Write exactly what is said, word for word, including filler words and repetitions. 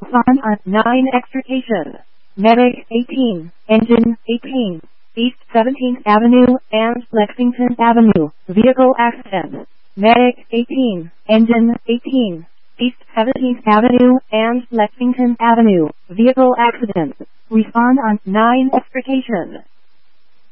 Respond on nine extrication. Medic eighteen, engine eighteen, East seventeenth Avenue and Lexington Avenue, vehicle accident. Medic eighteen, engine eighteen, East seventeenth Avenue and Lexington Avenue, vehicle accident. Respond on nine extrication.